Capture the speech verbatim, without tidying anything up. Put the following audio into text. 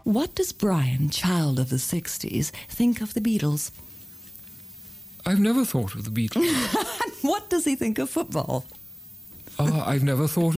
What does Brian, child of the sixties, think of the Beatles? I've never thought of the Beatles. What does he think of football? Uh, I've never thought